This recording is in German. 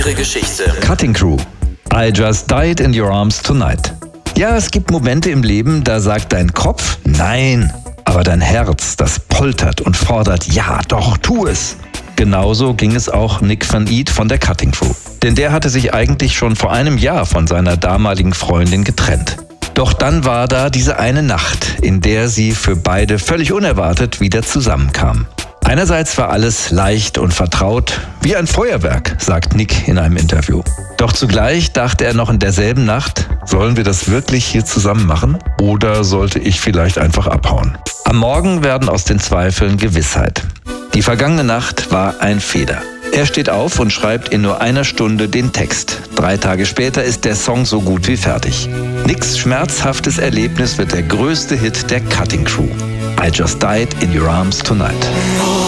Ihre Geschichte. Cutting Crew. I just died in your arms tonight. Ja, es gibt Momente im Leben, da sagt dein Kopf nein, aber dein Herz, das poltert und fordert, ja doch, tu es. Genauso ging es auch Nick van Eat von der Cutting Crew. Denn der hatte sich eigentlich schon vor einem Jahr von seiner damaligen Freundin getrennt. Doch dann war da diese eine Nacht, in der sie für beide völlig unerwartet wieder zusammenkamen. Einerseits war alles leicht und vertraut, wie ein Feuerwerk, sagt Nick in einem Interview. Doch zugleich dachte er noch in derselben Nacht, sollen wir das wirklich hier zusammen machen? Oder sollte ich vielleicht einfach abhauen? Am Morgen werden aus den Zweifeln Gewissheit. Die vergangene Nacht war ein Fehler. Er steht auf und schreibt in nur einer Stunde den Text. 3 Tage später ist der Song so gut wie fertig. Nicks schmerzhaftes Erlebnis wird der größte Hit der Cutting Crew. I just died in your arms tonight.